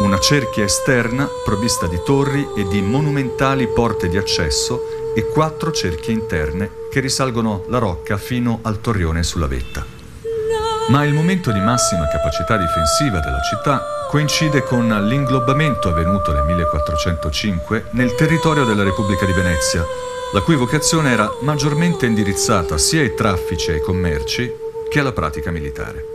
una cerchia esterna provvista di torri e di monumentali porte di accesso e 4 cerchie interne che risalgono la rocca fino al torrione sulla vetta. Ma il momento di massima capacità difensiva della città coincide con l'inglobamento avvenuto nel 1405 nel territorio della Repubblica di Venezia, la cui vocazione era maggiormente indirizzata sia ai traffici e ai commerci che alla pratica militare.